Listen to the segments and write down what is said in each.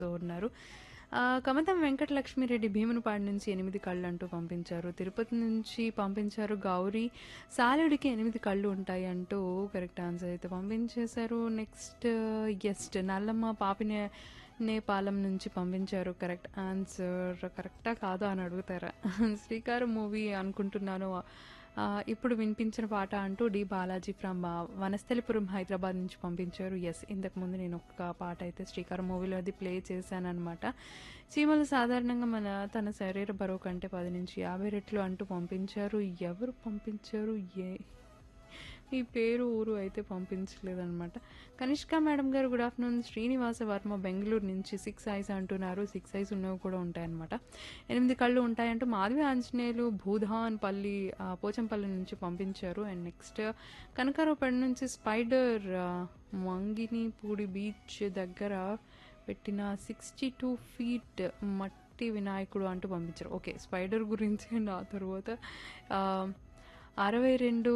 ఉన్నారు. కమతం వెంకటలక్ష్మిరెడ్డి భీమునిపాడు నుంచి 8 కళ్ళు అంటూ పంపించారు. తిరుపతి నుంచి పంపించారు గౌరీ సాలుడికి 8 కళ్ళు ఉంటాయి అంటూ కరెక్ట్ ఆన్సర్ అయితే పంపించేశారు. నెక్స్ట్ నల్లమ్మ పాపినే నేపాలం నుంచి పంపించారు. Correct answer. కరెక్టా కాదా అని అడుగుతారా? శ్రీకారం మూవీ అనుకుంటున్నాను. ఇప్పుడు వినిపించిన పాట అంటూ డి బాలాజీ ఫ్రమ్ వనస్థలిపురం హైదరాబాద్ నుంచి పంపించారు. ఎస్, ఇంతకుముందు నేను ఒక పాట అయితే శ్రీకారం మూవీలో అది ప్లే చేశానమాట. చీమలు సాధారణంగా తన శరీర బరువు కంటే 10 నుంచి 50 రెట్లు అంటూ పంపించారు. ఎవరు పంపించారు? ఈ పేరు ఊరు అయితే పంపించలేదన్నమాట. కనిష్క మేడం గారు గుడ్ ఆఫ్టర్నూన్. శ్రీనివాస వర్మ బెంగళూరు నుంచి 6 ఐస్ అంటున్నారు. 6 ఐస్ ఉన్నవి కూడా ఉంటాయన్నమాట. 8 కళ్ళు ఉంటాయంటూ మాధవి ఆంజనేయులు భూధాన్పల్లి పోచంపల్లి నుంచి పంపించారు. అండ్ నెక్స్ట్ కనకారావుపేట నుంచి స్పైడర్ మంగినిపూడి బీచ్ దగ్గర పెట్టిన 62 ఫీట్ మట్టి వినాయకుడు అంటూ పంపించారు. ఓకే, స్పైడర్ గురించి. అండ్ ఆ తర్వాత 62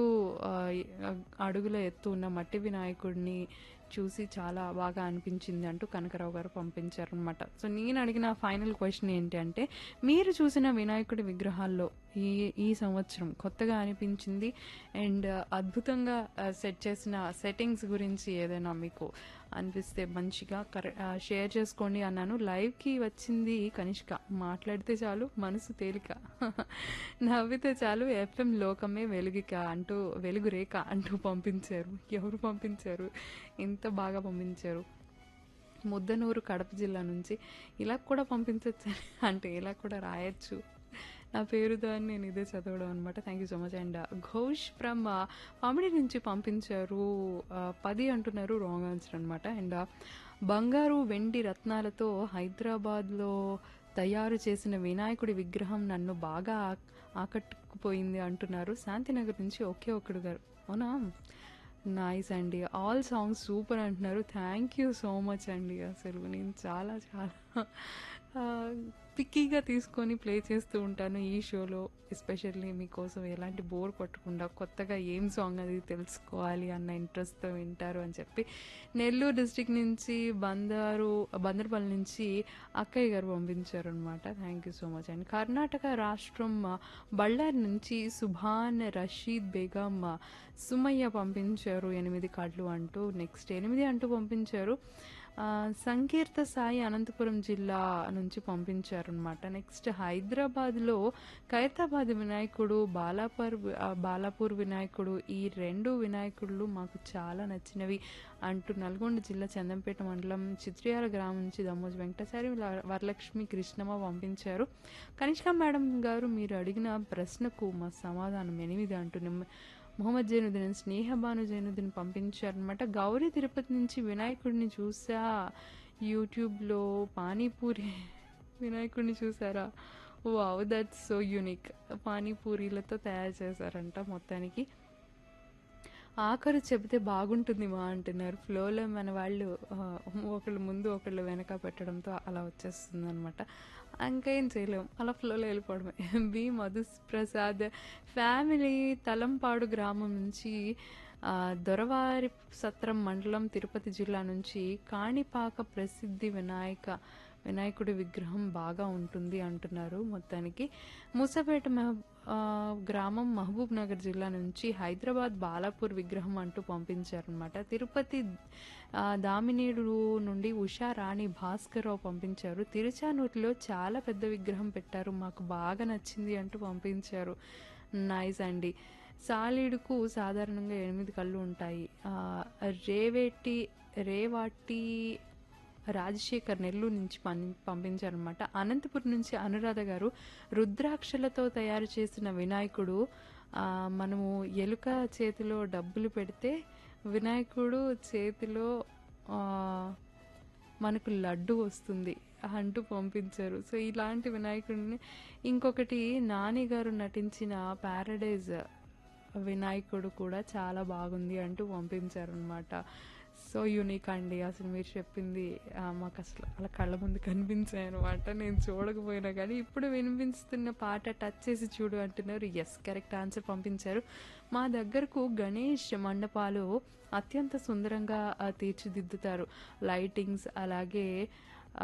అడుగుల ఎత్తు ఉన్న మట్టి వినాయకుడిని చూసి చాలా బాగా అనిపించింది అంటూ కనకరావు గారు పంపించారనమాట. సో నేను అడిగిన ఫైనల్ క్వశ్చన్ ఏంటి అంటే, మీరు చూసిన వినాయకుడి విగ్రహాల్లో ఈ సంవత్సరం కొత్తగా అనిపించింది అండ్ అద్భుతంగా సెట్ చేసిన సెట్టింగ్స్ గురించి ఏదైనా మీకు అనిపిస్తే మంచిగా షేర్ చేసుకోండి అన్నాను. లైవ్కి వచ్చింది కనిష్క. మాట్లాడితే చాలు మనసు తేలిక, నవ్వితే చాలు ఎఫ్ఎం లోకమే వెలుగు రేఖ అంటూ పంపించారు. ఎవరు పంపించారు? ఇంత బాగా పంపించారు. ముద్దనూరు కడప జిల్లా నుంచి. ఇలా కూడా పంపించవచ్చు అంటే ఇలా కూడా రాయొచ్చు నా పేరుతో అని నేను ఇదే చదవడం అనమాట. Thank you so much. And Ghosh from comedy నుంచి పంపించారు. 10 అంటున్నారు, రాంగ్ ఆన్సర్ అనమాట. అండ్ బంగారు వెండి రత్నాలతో హైదరాబాద్లో తయారు చేసిన వినాయకుడి విగ్రహం నన్ను బాగా ఆకట్టుకుపోయింది అంటున్నారు. శాంతినగర్ నుంచి ఒకే ఒక్కడు గారు. అవునా, నైస్ అండి. ఆల్ సాంగ్స్ సూపర్ అంటున్నారు. థ్యాంక్ యూ సో మచ్ అండి. అసలు నేను చాలా చాలా పిక్కీగా తీసుకొని ప్లే చేస్తూ ఉంటాను ఈ షోలో. ఎస్పెషల్లీ మీకోసం ఎలాంటి బోర్ కొట్టకుండా కొత్తగా ఏం సాంగ్ అది తెలుసుకోవాలి అన్న ఇంట్రెస్ట్తో వింటారు అని చెప్పి నెల్లూరు డిస్ట్రిక్ట్ నుంచి బందర్పల్లి నుంచి అక్కయ్య గారు పంపించారు అనమాట. థ్యాంక్ యూ సో మచ్ అండి. కర్ణాటక రాష్ట్రం బళ్ళారి నుంచి సుభాన్ రషీద్ బేగం సుమయ్య పంపించారు 8 కళ్ళు అంటూ. నెక్స్ట్ 8 అంటూ పంపించారు. సంకీర్త సాయి అనంతపురం జిల్లా నుంచి పంపించారు అనమాట. నెక్స్ట్ హైదరాబాద్లో ఖైరతాబాద్ వినాయకుడు, బాలాపూర్ వినాయకుడు, ఈ 2 వినాయకుళ్ళు మాకు చాలా నచ్చినవి అంటూ నల్గొండ జిల్లా చందంపేట మండలం చిత్రియాల గ్రామం నుంచి దమ్మోజు వెంకటసారి వరలక్ష్మి కృష్ణమ్మ పంపించారు. కనిష్క మేడం గారు మీరు అడిగిన ప్రశ్నకు మా సమాధానం 8 అంటూ మొహమ్మద్ జైనుద్దీన్ స్నేహబాను జైనుద్దీన్ పంపించారనమాట. గౌరీ తిరుపతి నుంచి వినాయకుడిని చూసా యూట్యూబ్లో, పానీపూరి వినాయకుడిని చూసారా? Wow, that's so unique. పానీపూరీలతో తయారు చేశారంట. మొత్తానికి ఆఖరు చెబితే బాగుంటుంది మా అంటున్నారు. ఫ్లోలో మన వాళ్ళు ఒకళ్ళు ముందు ఒకళ్ళు వెనక పెట్టడంతో అలా వచ్చేస్తుంది అనమాట. ఇంకేం చేయలేము, అలా ఫ్లోలో వెళ్ళిపోవడమే. బి మధుప్రసాద్ ఫ్యామిలీ తలంపాడు గ్రామం నుంచి దొరవారి సత్రం మండలం తిరుపతి జిల్లా నుంచి కాణిపాక ప్రసిద్ధి వినాయకుడి విగ్రహం బాగా ఉంటుంది అంటున్నారు. మొత్తానికి మూసపేట గ్రామం మహబూబ్ నగర్ జిల్లా నుంచి హైదరాబాద్ బాలాపూర్ విగ్రహం అంటూ పంపించారనమాట. తిరుపతి దామినేడు నుండి ఉషా రాణి భాస్కర్రావు పంపించారు. తిరుచానూరులో చాలా పెద్ద విగ్రహం పెట్టారు, మాకు బాగా నచ్చింది అంటూ పంపించారు. నైస్ అండి. సాలీడుకు సాధారణంగా 8 కళ్ళు ఉంటాయి. రేవాటి రాజశేఖర్ నెల్లూరు నుంచి పంపించారనమాట. అనంతపురం నుంచి అనురాధ గారు రుద్రాక్షలతో తయారు చేసిన వినాయకుడు, మనము ఎలుక చేతిలో డబ్బులు పెడితే వినాయకుడు చేతిలో మనకు లడ్డు వస్తుంది అంటూ పంపించారు. సో ఇలాంటి వినాయకుడిని. ఇంకొకటి నాని గారు నటించిన ప్యారడైజ్ వినాయకుడు కూడా చాలా బాగుంది అంటూ పంపించారనమాట. సో యూనిక్ అండి. అసలు మీరు చెప్పింది మాకు అసలు అలా కళ్ళ ముందు కనిపించాయి అనమాట. నేను చూడకపోయినా కానీ ఇప్పుడు వినిపిస్తున్న పాట టచ్ చేసి చూడు అంటున్నారు. ఎస్, కరెక్ట్ ఆన్సర్ పంపించారు. మా దగ్గరకు గణేష్ మండపాలు అత్యంత సుందరంగా తీర్చిదిద్దుతారు. లైటింగ్స్ అలాగే